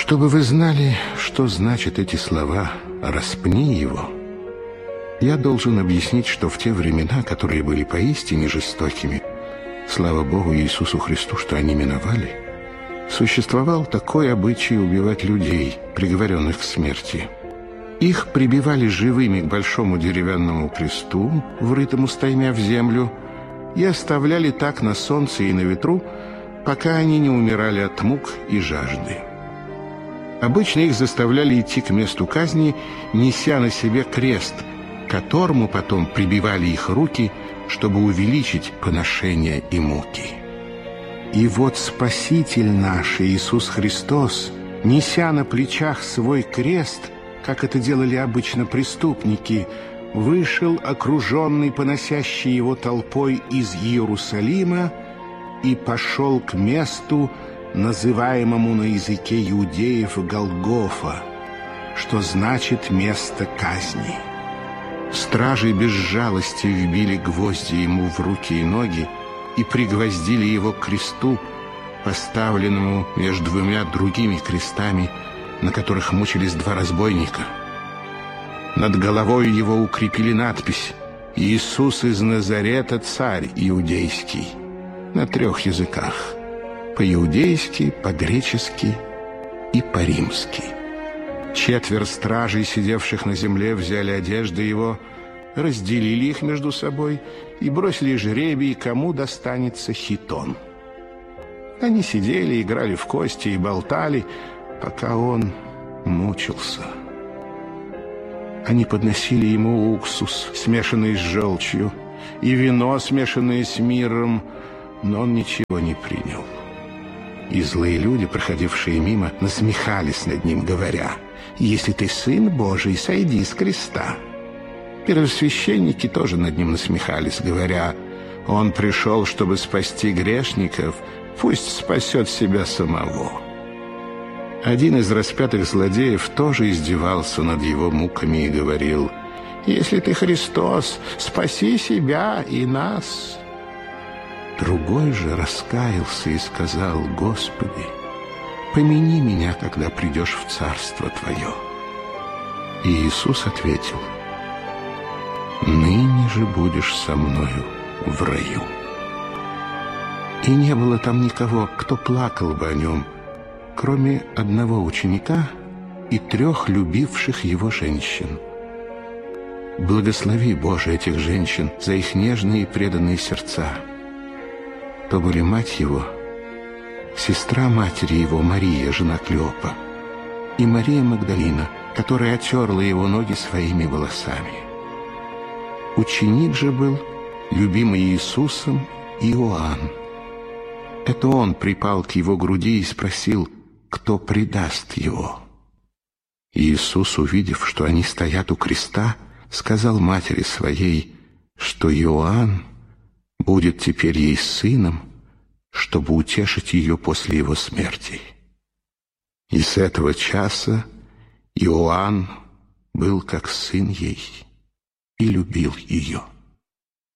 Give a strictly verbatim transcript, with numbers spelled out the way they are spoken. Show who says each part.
Speaker 1: Чтобы вы знали, что значат эти слова «распни его», я должен объяснить, что в те времена, которые были поистине жестокими, слава Богу Иисусу Христу, что они миновали, существовал такой обычай убивать людей, приговоренных к смерти. Их прибивали живыми к большому деревянному кресту, врытому стаймя в землю, и оставляли так на солнце и на ветру, пока они не умирали от мук и жажды. Обычно их заставляли идти к месту казни, неся на себе крест, к которому потом прибивали их руки, чтобы увеличить поношения и муки. И вот Спаситель наш Иисус Христос, неся на плечах свой крест, как это делали обычно преступники, вышел, окруженный поносящей его толпой из Иерусалима, и пошел к месту, называемому на языке иудеев Голгофа, что значит «место казни». Стражи без жалости вбили гвозди ему в руки и ноги и пригвоздили его к кресту, поставленному между двумя другими крестами, на которых мучились два разбойника. Над головой его укрепили надпись «Иисус из Назарета, царь иудейский» на трех языках: по-иудейски, по-гречески и по-римски. Четверо стражей, сидевших на земле, взяли одежды его, разделили их между собой и бросили жребий, кому достанется хитон. Они сидели, играли в кости и болтали, пока он мучился. Они подносили ему уксус, смешанный с желчью, и вино, смешанное с мирром, но он ничего не принял. И злые люди, проходившие мимо, насмехались над ним, говоря: «Если ты сын Божий, сойди с креста». Первосвященники тоже над ним насмехались, говоря: «Он пришел, чтобы спасти грешников, пусть спасет себя самого». Один из распятых злодеев тоже издевался над его муками и говорил: «Если ты Христос, спаси себя и нас». Другой же раскаялся и сказал: «Господи, помяни меня, когда придешь в Царство Твое». И Иисус ответил: «Ныне же будешь со мною в раю». И не было там никого, кто плакал бы о нем, кроме одного ученика и трех любивших его женщин. Благослови, Боже, этих женщин за их нежные и преданные сердца. То были мать его, сестра матери его Мария, жена Клеопа, и Мария Магдалина, которая отерла его ноги своими волосами. Ученик же был, любимый Иисусом, Иоанн. Это он припал к его груди и спросил, кто предаст его. Иисус, увидев, что они стоят у креста, сказал матери своей, что Иоанн будет теперь ей сыном, чтобы утешить ее после его смерти. И с этого часа Иоанн был как сын ей и любил ее.